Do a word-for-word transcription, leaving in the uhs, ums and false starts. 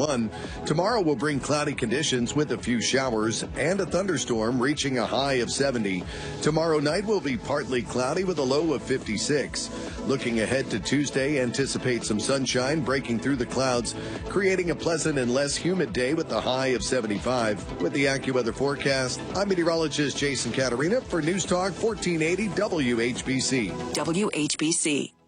sixty-one. Tomorrow will bring cloudy conditions with a few showers and a thunderstorm reaching a high of seventy. Tomorrow night will be partly cloudy with a low of fifty-six. Looking ahead to Tuesday, anticipate some sunshine breaking through the clouds, creating a pleasant and less humid day with a high of seventy-five. With the AccuWeather forecast, I'm meteorologist Jason Caterina for News Talk fourteen eighty W H B C. W H B C.